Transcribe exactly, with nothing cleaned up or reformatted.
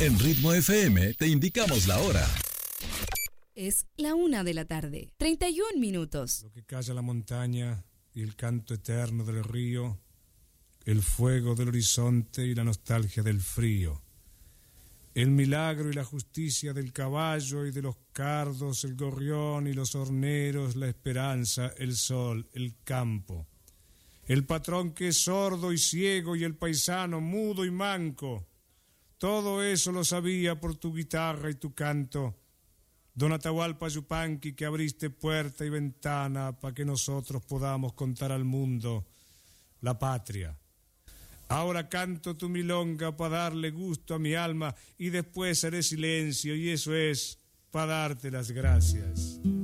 En Ritmo F M te indicamos la hora. Es la una de la tarde, treinta y un minutos. Lo que calla la montaña y el canto eterno del río, el fuego del horizonte y la nostalgia del frío, el milagro y la justicia del caballo y de los cardos, el gorrión y los horneros, la esperanza, el sol, el campo, el patrón que es sordo y ciego y el paisano mudo y manco. Todo eso lo sabía por tu guitarra y tu canto, Don Atahualpa Yupanqui, que abriste puerta y ventana para que nosotros podamos contar al mundo la patria. Ahora canto tu milonga para darle gusto a mi alma y después haré silencio y eso es para darte las gracias.